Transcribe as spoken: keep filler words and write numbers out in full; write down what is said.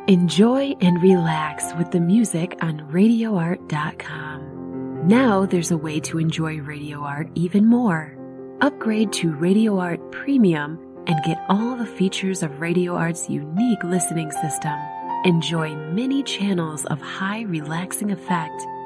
Enjoy and relax with the music on radio art dot com. Now there's a way to enjoy Radio Art even more. Upgrade to Radio Art Premium and get all the features of Radio Art's unique listening system. Enjoy many channels of high relaxing effect